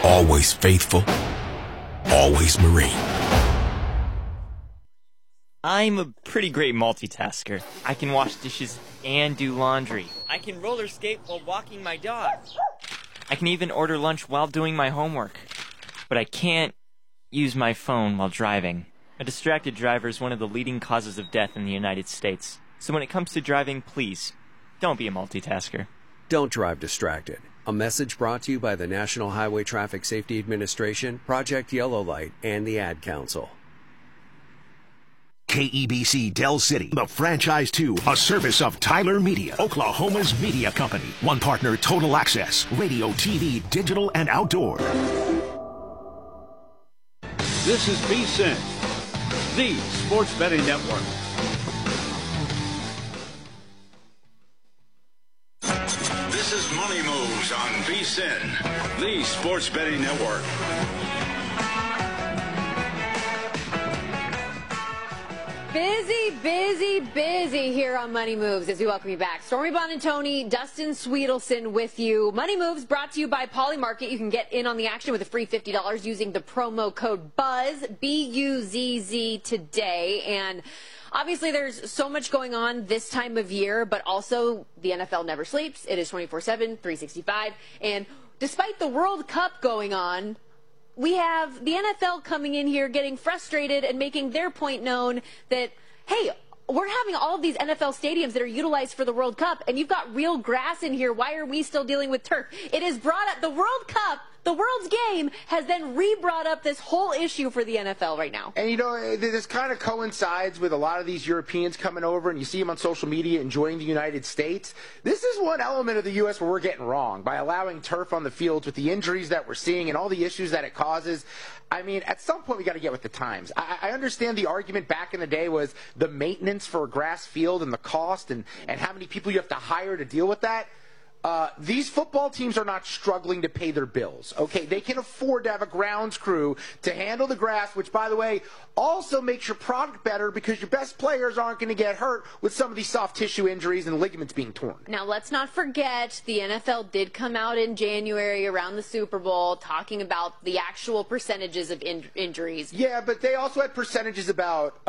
Always faithful, always Marine. I'm a pretty great multitasker. I can wash dishes and do laundry. I can roller skate while walking my dog. I can even order lunch while doing my homework. But I can't use my phone while driving. A distracted driver is one of the leading causes of death in the United States. So when it comes to driving, please, don't be a multitasker. Don't drive distracted. A message brought to you by the National Highway Traffic Safety Administration, Project Yellow Light, and the Ad Council. KEBC Del City, the franchise 2, a service of Tyler Media, Oklahoma's media company. One partner, Total Access, radio, TV, digital, and outdoor. This is VSiN, the sports betting network. This is Money Moves on VSiN, the sports betting network. Busy here on Money Moves as we welcome you back. Stormy Buonantony, Dustin Sweetelson with you. Money Moves brought to you by Polymarket. You can get in on the action with a free $50 using the promo code BUZZ, B-U-Z-Z, today. And obviously there's so much going on this time of year, but also the NFL never sleeps. It is 24/7, 365. And despite the World Cup going on, we have the NFL coming in here getting frustrated and making their point known that, hey, we're having all of these NFL stadiums that are utilized for the World Cup, and you've got real grass in here. Why are we still dealing with turf? It is brought up, the World Cup, the world's game, has then re-brought up this whole issue for the NFL right now. And, you know, this kind of coincides with a lot of these Europeans coming over, and you see them on social media enjoying the United States. This is one element of the U.S. where we're getting wrong by allowing turf on the fields with the injuries that we're seeing and all the issues that it causes. I mean, at some point we got to get with the times. I understand the argument back in the day was the maintenance for a grass field and the cost and how many people you have to hire to deal with that. These football teams are not struggling to pay their bills, okay? They can afford to have a grounds crew to handle the grass, which, by the way, also makes your product better because your best players aren't going to get hurt with some of these soft tissue injuries and ligaments being torn. Now, let's not forget the NFL did come out in January around the Super Bowl talking about the actual percentages of injuries. Yeah, but they also had percentages about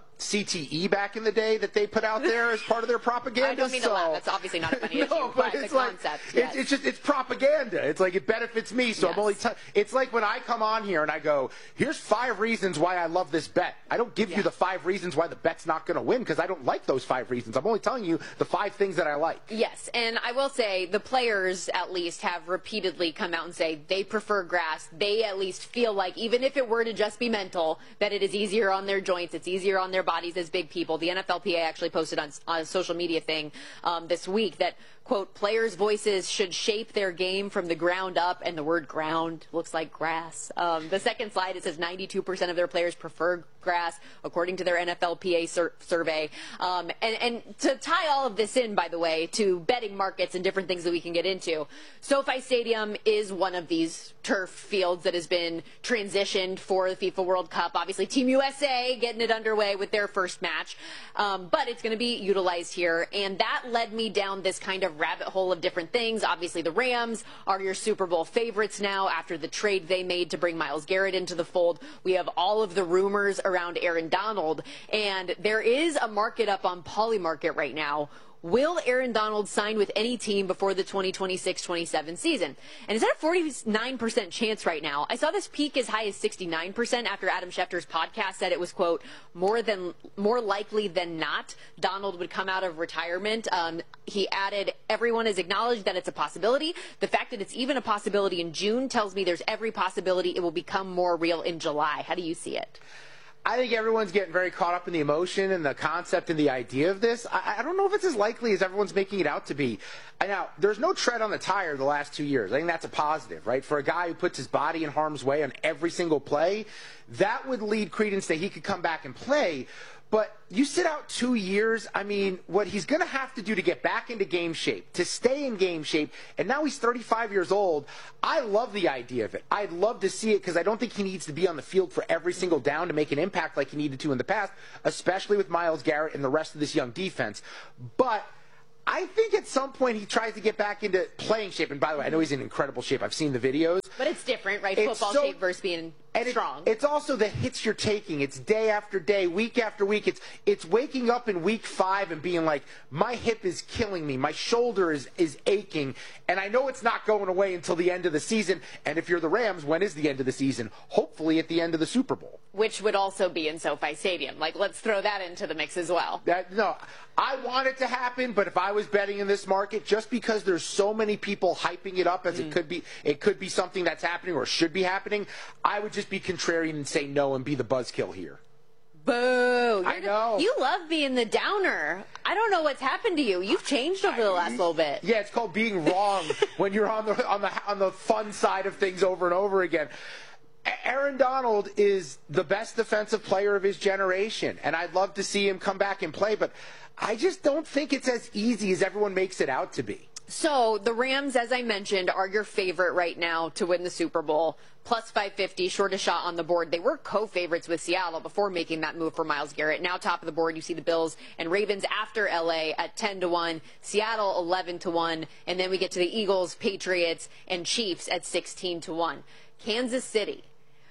CTE back in the day that they put out there as part of their propaganda. I don't mean to laugh. That's obviously not a funny issue, but it's the concept, yes. It's propaganda. It's like it benefits me, so yes. I'm only it's like when I come on here and I go, here's 5 reasons why I love this bet. I don't give you the 5 reasons why the bet's not going to win because I don't like those 5 reasons. I'm only telling you the 5 things that I like. Yes, and I will say the players at least have repeatedly come out and say they prefer grass. They at least feel like, even if it were to just be mental, that it is easier on their joints, it's easier on their bodies as big people. The NFLPA actually posted on a social media thing this week that, quote, players' voices should shape their game from the ground up, and the word ground looks like grass. The second slide, it says 92% of their players prefer grass, according to their NFLPA survey. And to tie all of this in, by the way, to betting markets and different things that we can get into, SoFi Stadium is one of these turf fields that has been transitioned for the FIFA World Cup. Obviously, Team USA getting it underway with their first match, but it's going to be utilized here, and that led me down this kind of rabbit hole of different things. Obviously, the Rams are your Super Bowl favorites now after the trade they made to bring Myles Garrett into the fold. We have all of the rumors around Aaron Donald, and there is a market up on Polymarket right now. Will Aaron Donald sign with any team before the 2026-27 season? And it's at a 49% chance right now. I saw this peak as high as 69% after Adam Schefter's podcast said it was, quote, more likely than not Donald would come out of retirement. He added, everyone has acknowledged that it's a possibility. The fact that it's even a possibility in June tells me there's every possibility it will become more real in July. How do you see it? I think everyone's getting very caught up in the emotion and the concept and the idea of this. I don't know if it's as likely as everyone's making it out to be. Now, there's no tread on the tire the last 2 years. I think that's a positive, right? For a guy who puts his body in harm's way on every single play, that would lead credence that he could come back and play. But you sit out 2 years, I mean, what he's going to have to do to get back into game shape, to stay in game shape, and now he's 35 years old, I love the idea of it. I'd love to see it because I don't think he needs to be on the field for every single down to make an impact like he needed to in the past, especially with Myles Garrett and the rest of this young defense. But I think at some point he tries to get back into playing shape. And by the way, I know he's in incredible shape. I've seen the videos. But it's different, right? It's Football shape versus being strong. It's also the hits you're taking. It's day after day, week after week. It's waking up in week 5 and being like, my hip is killing me. My shoulder is aching. And I know it's not going away until the end of the season. And if you're the Rams, when is the end of the season? Hopefully at the end of the Super Bowl. Which would also be in SoFi Stadium. Like, let's throw that into the mix as well. No, I want it to happen, but if I was betting in this market, just because there's so many people hyping it up as it could be something that's happening or should be happening, I would just be contrarian and say no and be the buzzkill here. Boo! I know. You love being the downer. I don't know what's happened to you. You've changed over the last little bit. Yeah, it's called being wrong when you're on the fun side of things over and over again. Aaron Donald is the best defensive player of his generation, and I'd love to see him come back and play, but I just don't think it's as easy as everyone makes it out to be. So the Rams, as I mentioned, are your favorite right now to win the Super Bowl. Plus 550, shortest shot on the board. They were co-favorites with Seattle before making that move for Myles Garrett. Now top of the board, you see the Bills and Ravens after LA at 10-1, Seattle 11-1, and then we get to the Eagles, Patriots, and Chiefs at 16-1. Kansas City.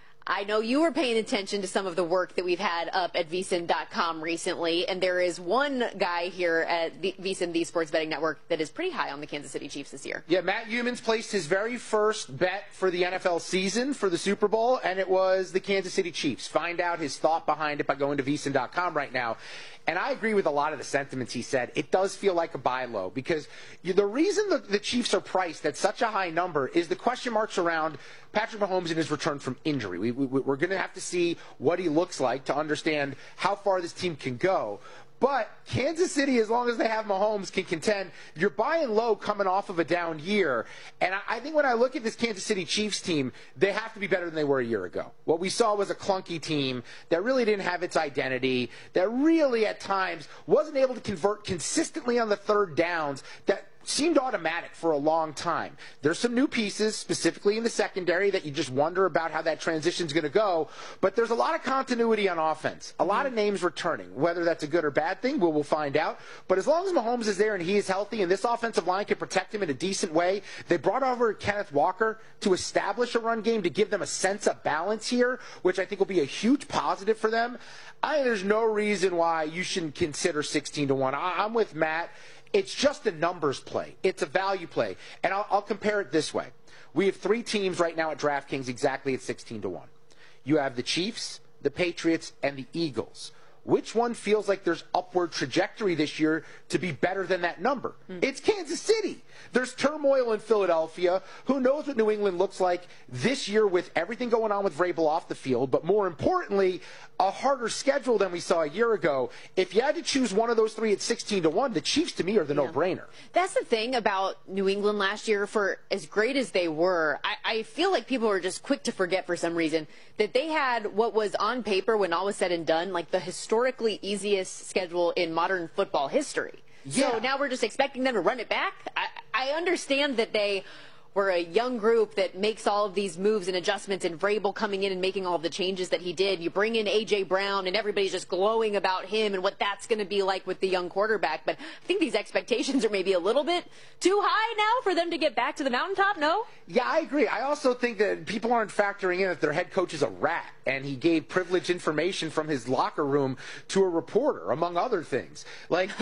I know you were paying attention to some of the work that we've had up at VSiN.com recently, and there is one guy here at VSiN, the Sports Betting Network, that is pretty high on the Kansas City Chiefs this year. Yeah, Matt Youmans placed his very first bet for the NFL season for the Super Bowl, and it was the Kansas City Chiefs. Find out his thought behind it by going to VSiN.com right now. And I agree with a lot of the sentiments he said. It does feel like a buy low because the reason the Chiefs are priced at such a high number is the question marks around Patrick Mahomes and his return from injury. We're going to have to see what he looks like to understand how far this team can go. But Kansas City, as long as they have Mahomes, can contend. You're buying low coming off of a down year. And I think when I look at this Kansas City Chiefs team, they have to be better than they were a year ago. What we saw was a clunky team that really didn't have its identity, that really at times wasn't able to convert consistently on the third downs, that seemed automatic for a long time. There's some new pieces, specifically in the secondary, that you just wonder about how that transition's going to go. But there's a lot of continuity on offense. A lot of names returning. Whether that's a good or bad thing, we'll find out. But as long as Mahomes is there and he is healthy and this offensive line can protect him in a decent way, they brought over Kenneth Walker to establish a run game to give them a sense of balance here, which I think will be a huge positive for them. There's no reason why you shouldn't consider 16-1. I'm with Matt. It's just a numbers play. It's a value play. And I'll compare it this way. We have 3 teams right now at DraftKings exactly at 16-1. You have the Chiefs, the Patriots, and the Eagles. Which one feels like there's upward trajectory this year to be better than that number? It's Kansas City. There's turmoil in Philadelphia. Who knows what New England looks like this year with everything going on with Vrabel off the field, but more importantly, a harder schedule than we saw a year ago. If you had to choose one of those 3 at 16-1, the Chiefs to me are the no-brainer. That's the thing about New England last year. For as great as they were, I feel like people are just quick to forget for some reason that they had what was on paper, when all was said and done, like the historically easiest schedule in modern football history. Yeah. So now we're just expecting them to run it back. I understand that they were a young group that makes all of these moves and adjustments, and Vrabel coming in and making all of the changes that he did. You bring in A.J. Brown, and everybody's just glowing about him and what that's going to be like with the young quarterback. But I think these expectations are maybe a little bit too high now for them to get back to the mountaintop, no? Yeah, I agree. I also think that people aren't factoring in that their head coach is a rat, and he gave privileged information from his locker room to a reporter, among other things. Like,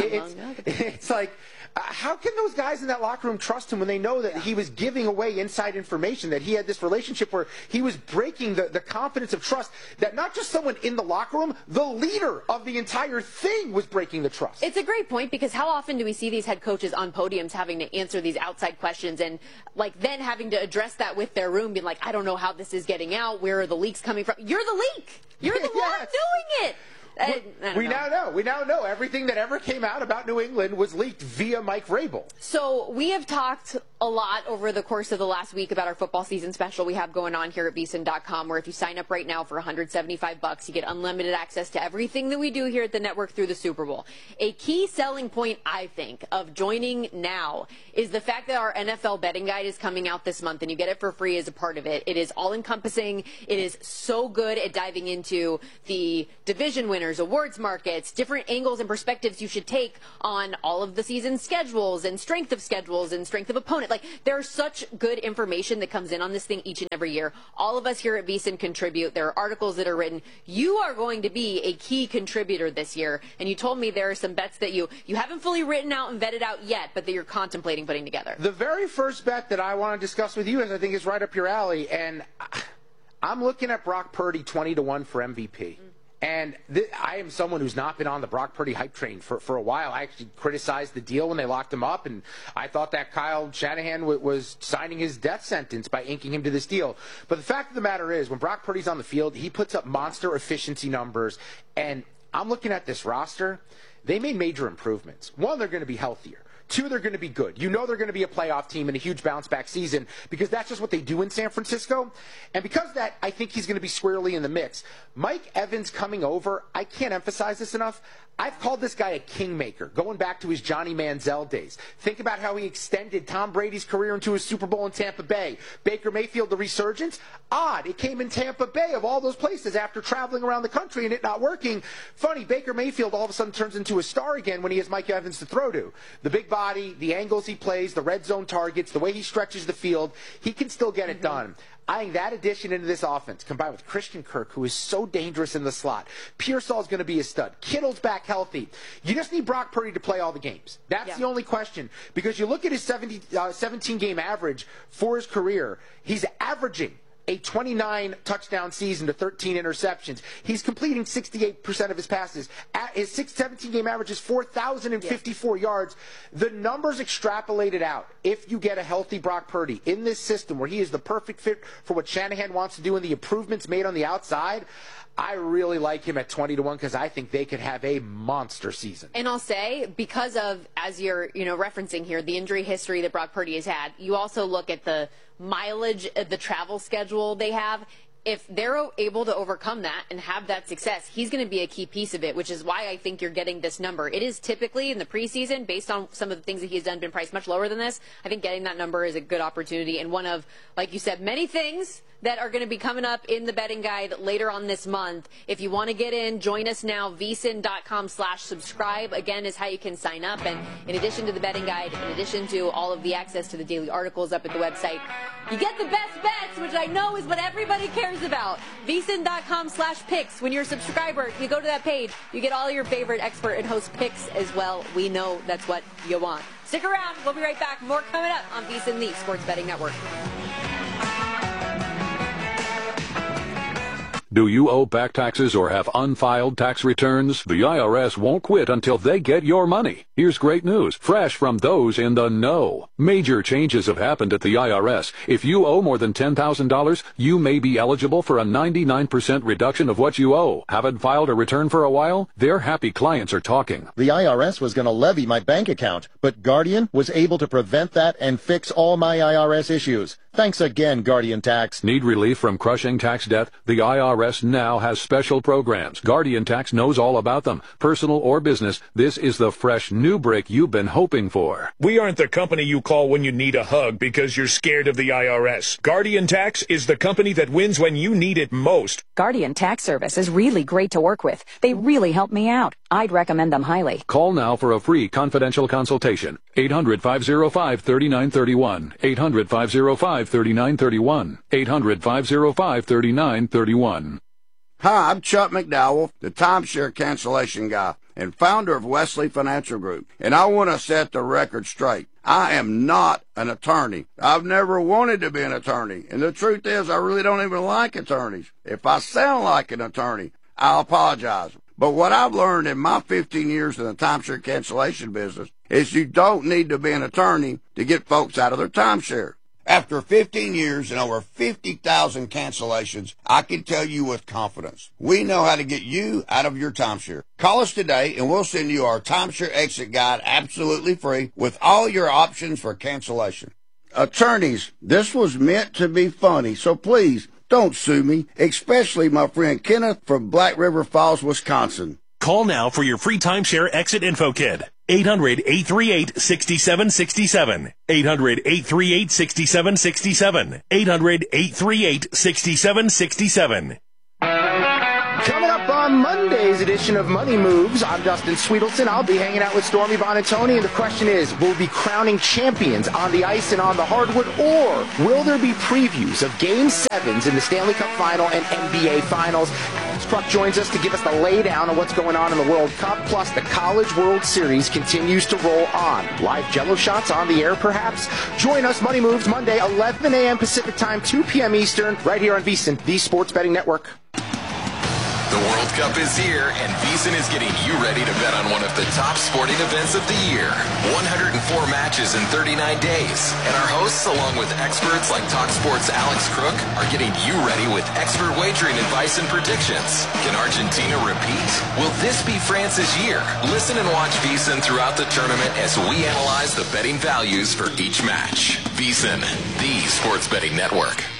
it's like, how can those guys in that locker room trust him when they know that he was giving away inside information, that he had this relationship where he was breaking the confidence of trust, that not just someone in the locker room, the leader of the entire thing was breaking the trust? It's a great point, because how often do we see these head coaches on podiums having to answer these outside questions and like then having to address that with their room, being like, I don't know how this is getting out. Where are the leaks coming from? You're the leak. You're the one doing it. We now know everything that ever came out about New England was leaked via Mike Vrabel. So we have talked a lot over the course of the last week about our football season special we have going on here at VSiN.com, where if you sign up right now for $175, you get unlimited access to everything that we do here at the network through the Super Bowl. A key selling point, I think, of joining now is the fact that our NFL betting guide is coming out this month, and you get it for free as a part of it. It is all-encompassing. It is so good at diving into the division winners, winners, awards markets, different angles and perspectives you should take on all of the season schedules and strength of opponent. Like, there's such good information that comes in on this thing each and every year. All of us here at VSiN contribute. There are articles that are written. You are going to be a key contributor this year, and you told me there are some bets that you haven't fully written out and vetted out yet, but that you're contemplating putting together. The very first bet that I want to discuss with you is, I think, is right up your alley, and I'm looking at Brock Purdy 20-1 for MVP. And I am someone who's not been on the Brock Purdy hype train for a while. I actually criticized the deal when they locked him up, and I thought that Kyle Shanahan was signing his death sentence by inking him to this deal. But the fact of the matter is, when Brock Purdy's on the field, he puts up monster efficiency numbers, and I'm looking at this roster. They made major improvements. One, they're going to be healthier. Two, they're going to be good. You know they're going to be a playoff team and a huge bounce-back season because that's just what they do in San Francisco. And because of that, I think he's going to be squarely in the mix. Mike Evans coming over, I can't emphasize this enough. I've called this guy a kingmaker, going back to his Johnny Manziel days. Think about how he extended Tom Brady's career into a Super Bowl in Tampa Bay. Baker Mayfield, the resurgence? Odd. It came in Tampa Bay, of all those places, after traveling around the country and it not working. Funny, Baker Mayfield all of a sudden turns into a star again when he has Mike Evans to throw to. The big body, the angles he plays, the red zone targets, the way he stretches the field, he can still get it done. I think that addition into this offense, combined with Christian Kirk, who is so dangerous in the slot. Pearsall's going to be a stud. Kittle's back healthy. You just need Brock Purdy to play all the games. That's the only question. Because you look at his 17-game average for his career, he's averaging a 29 touchdown season to 13 interceptions. He's completing 68% of his passes. His 17-game average is 4,054 yards. The numbers extrapolated out. If you get a healthy Brock Purdy in this system where he is the perfect fit for what Shanahan wants to do and the improvements made on the outside, I really like him at 20-1 because I think they could have a monster season. And I'll say, because of, as you're referencing here, the injury history that Brock Purdy has had, you also look at the mileage, the travel schedule they have. If they're able to overcome that and have that success, he's going to be a key piece of it, which is why I think you're getting this number. It is typically in the preseason, based on some of the things that he's done, been priced much lower than this. I think getting that number is a good opportunity and one of, like you said, many things that are going to be coming up in the betting guide later on this month. If you want to get in, join us now. VSiN.com/subscribe, again, is how you can sign up. And in addition to the betting guide, in addition to all of the access to the daily articles up at the website, you get the best bets, which I know is what everybody cares about. VSiN.com/picks. When you're a subscriber, you go to that page, you get all your favorite expert and host picks as well. We know that's what you want. Stick around. We'll be right back. More coming up on VSiN, the Sports Betting Network. Do you owe back taxes or have unfiled tax returns? The IRS won't quit until they get your money. Here's great news, fresh from those in the know. Major changes have happened at the IRS. If you owe more than $10,000, you may be eligible for a 99% reduction of what you owe. Haven't filed a return for a while? Their happy clients are talking. The IRS was going to levy my bank account, but Guardian was able to prevent that and fix all my IRS issues. Thanks again, Guardian Tax. Need relief from crushing tax debt? The IRS now has special programs. Guardian Tax knows all about them. Personal or business, this is the fresh new break you've been hoping for. We aren't the company you call when you need a hug because you're scared of the IRS. Guardian Tax is the company that wins when you need it most. Guardian Tax Service is really great to work with. They really help me out. I'd recommend them highly. Call now for a free confidential consultation. 800-505-3931. 800-505-3931. 800-505-3931. Hi, I'm Chuck McDowell, the timeshare cancellation guy and founder of Wesley Financial Group, and I want to set the record straight. I am not an attorney. I've never wanted to be an attorney, and the truth is I really don't even like attorneys. If I sound like an attorney, I'll apologize. But what I've learned in my 15 years in the timeshare cancellation business is you don't need to be an attorney to get folks out of their timeshare. After 15 years and over 50,000 cancellations, I can tell you with confidence, we know how to get you out of your timeshare. Call us today and we'll send you our timeshare exit guide absolutely free with all your options for cancellation. Attorneys, this was meant to be funny, so please don't sue me, especially my friend Kenneth from Black River Falls, Wisconsin. Call now for your free timeshare exit info kit. 800-838-6767. 800-838-6767. 800-838-6767. Coming up on on Monday's edition of Money Moves. I'm Dustin Sweetelson. I'll be hanging out with Stormy Bonantoni, and the question is, will we be crowning champions on the ice and on the hardwood, or will there be previews of Game 7s in the Stanley Cup Final and NBA Finals? Alex Kruk joins us to give us the laydown on what's going on in the World Cup, plus the College World Series continues to roll on. Live Jello shots on the air, perhaps? Join us, Money Moves, Monday, 11 a.m. Pacific Time, 2 p.m. Eastern, right here on VSiN, the Sports Betting Network. The World Cup is here, and VSiN is getting you ready to bet on one of the top sporting events of the year. 104 matches in 39 days. And our hosts, along with experts like TalkSport's Alex Kruk, are getting you ready with expert wagering advice and predictions. Can Argentina repeat? Will this be France's year? Listen and watch VSiN throughout the tournament as we analyze the betting values for each match. VSiN, the Sports Betting Network.